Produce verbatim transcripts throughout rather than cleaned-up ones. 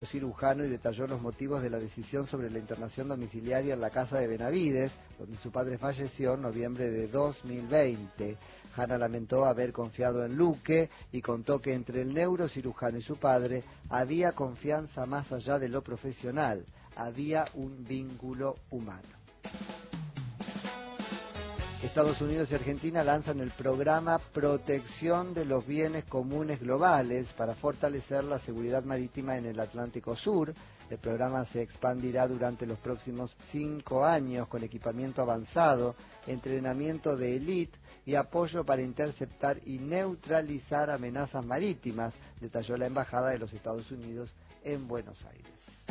Cirujano y detalló los motivos de la decisión sobre la internación domiciliaria en la casa de Benavides, donde su padre falleció en noviembre de dos mil veinte. Hanna lamentó haber confiado en Luque y contó que entre el neurocirujano y su padre había confianza más allá de lo profesional, había un vínculo humano. Estados Unidos y Argentina lanzan el programa Protección de los Bienes Comunes Globales para fortalecer la seguridad marítima en el Atlántico Sur. El programa se expandirá durante los próximos cinco años con equipamiento avanzado, entrenamiento de élite y apoyo para interceptar y neutralizar amenazas marítimas, detalló la Embajada de los Estados Unidos en Buenos Aires.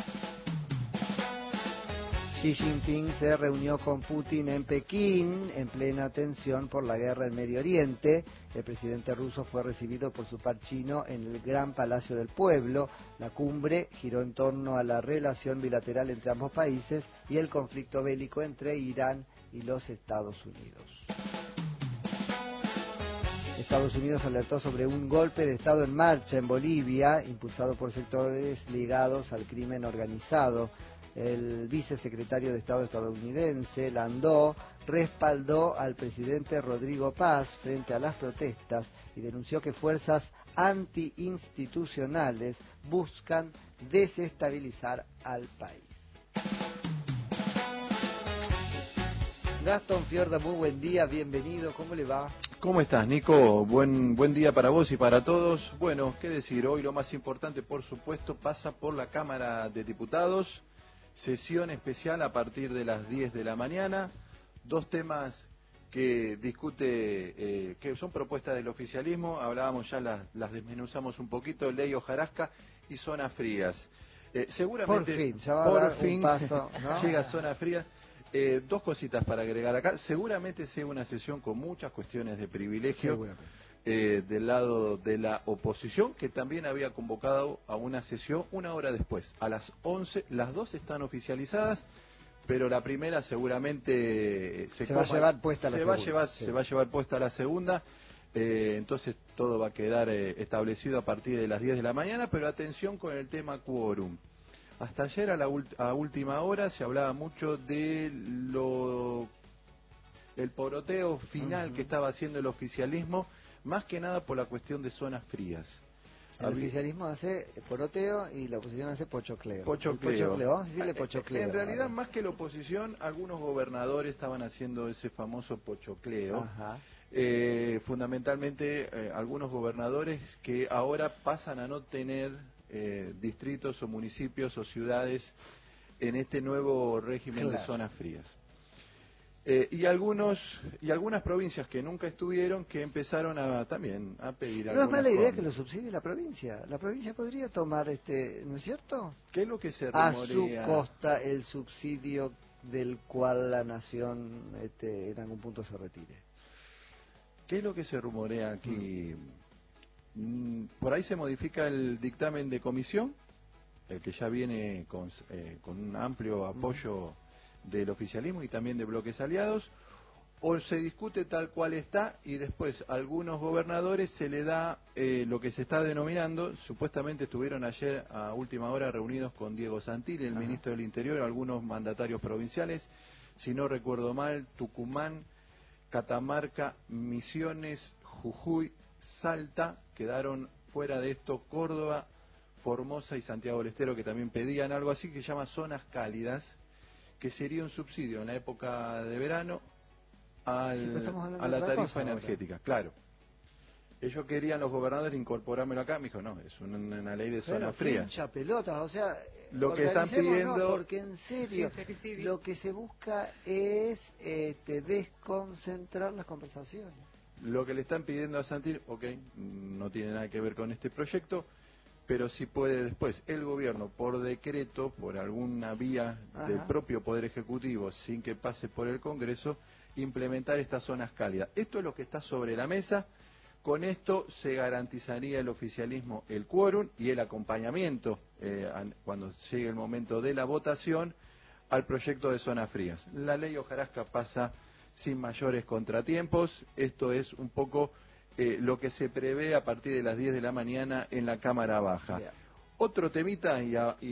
Xi Jinping se reunió con Putin en Pekín, en plena tensión por la guerra en Medio Oriente. El presidente ruso fue recibido por su par chino en el Gran Palacio del Pueblo. La cumbre giró en torno a la relación bilateral entre ambos países y el conflicto bélico entre Irán y los Estados Unidos. Estados Unidos alertó sobre un golpe de Estado en marcha en Bolivia, impulsado por sectores ligados al crimen organizado. El vicesecretario de Estado estadounidense, Landó, respaldó al presidente Rodrigo Paz frente a las protestas y denunció que fuerzas antiinstitucionales buscan desestabilizar al país. Gastón Fiorda, muy buen día, bienvenido, ¿cómo le va? ¿Cómo estás, Nico? Buen, buen día para vos y para todos. Bueno, qué decir, hoy lo más importante, por supuesto, pasa por la Cámara de Diputados. Sesión especial a partir de las diez de la mañana. Dos temas que discute, eh, que son propuestas del oficialismo. Hablábamos ya, las, las desmenuzamos un poquito. Ley hojarasca y zonas frías. Eh, seguramente, por fin, ya va por a dar fin, un paso, ¿no? llega zona fría. Eh, dos cositas para agregar acá. Seguramente sea una sesión con muchas cuestiones de privilegio. Eh, del lado de la oposición, que también había convocado a una sesión una hora después, a las once. Las dos están oficializadas, pero la primera seguramente se, se va a llevar puesta se la va segunda. A llevar, sí. Se va a llevar puesta la segunda. Eh, entonces todo va a quedar eh, establecido a partir de las diez de la mañana, pero atención con el tema quórum. Hasta ayer a la ult- a última hora se hablaba mucho de lo el poroteo final uh-huh. que estaba haciendo el oficialismo, más que nada por la cuestión de zonas frías. El Había... oficialismo hace poroteo y la oposición hace pochocleo. Pochocleo. pochocleo. Vamos a decirle pochocleo. En realidad, más que la oposición, algunos gobernadores estaban haciendo ese famoso pochocleo. Ajá. Eh, fundamentalmente, eh, algunos gobernadores que ahora pasan a no tener eh, distritos o municipios o ciudades en este nuevo régimen claro. de zonas frías. Eh, y algunos y algunas provincias que nunca estuvieron que empezaron a también a pedir no es mala idea cosas. que lo subsidie la provincia la provincia podría tomar este ¿no es cierto? ¿Qué es lo que se rumorea? A su costa el subsidio del cual la nación este, en algún punto se retire. ¿Qué es lo que se rumorea aquí? Mm. Por ahí se modifica el dictamen de comisión, el que ya viene con, eh, con un amplio apoyo mm. del oficialismo y también de bloques aliados, o se discute tal cual está y después a algunos gobernadores se le da eh, lo que se está denominando, supuestamente estuvieron ayer a última hora reunidos con Diego Santilli, el Ajá. ministro del Interior, algunos mandatarios provinciales, si no recuerdo mal, Tucumán, Catamarca, Misiones, Jujuy, Salta, quedaron fuera de esto Córdoba, Formosa y Santiago del Estero, que también pedían algo así que se llama zonas cálidas, que sería un subsidio en la época de verano al, sí, a la tarifa energética, ahora. Claro. Ellos querían, los gobernadores, incorporármelo acá, me dijo, no, es una, una ley de zona fría. Pincha pelotas, o sea, lo que están pidiendo... No, porque en serio, lo que se busca es este, desconcentrar las conversaciones. Lo que le están pidiendo a Santilli, ok, no tiene nada que ver con este proyecto, pero si puede después el gobierno, por decreto, por alguna vía Ajá. del propio Poder Ejecutivo, sin que pase por el Congreso, implementar estas zonas cálidas. Esto es lo que está sobre la mesa. Con esto se garantizaría el oficialismo el quórum y el acompañamiento eh, cuando llegue el momento de la votación al proyecto de zonas frías. La ley hojarasca pasa sin mayores contratiempos. Esto es un poco eh, lo que se prevé a partir de las diez de la mañana en la Cámara Baja. Bien. otro temita y, a- y